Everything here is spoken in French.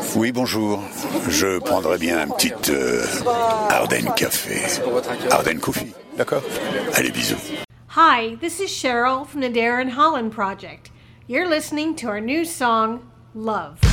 Oui, bonjour. Je prendrais bien une petite Ardennes Café. Ardennes Coffee, d'accord? Allez, bisous. Hi, this is Cheryl from the Darren Holland Project. You're listening to our new song, Love.